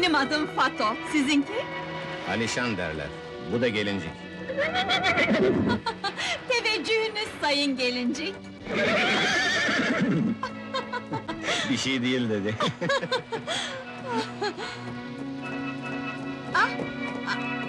Benim adım Fato, sizinki? Alişan derler. Bu da gelincik. Teveccühünüz sayın gelincik. Bir şey değil dedi.